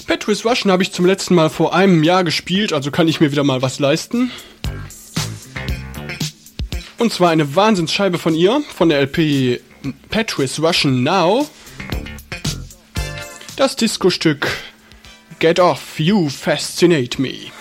Pet with Russian habe ich zum letzten Mal vor einem Jahr gespielt, also kann ich mir wieder mal was leisten. Und zwar eine Wahnsinnsscheibe von ihr, von der LP Pet with Russian Now. Das Disco-Stück Get Off, You Fascinate Me.